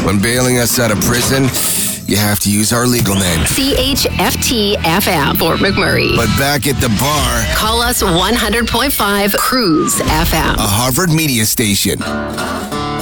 When bailing us out of prison, you have to use our legal name. CHFT-FM, Fort McMurray. But back at the bar, call us 100.5 Cruise FM. a Harvard media station.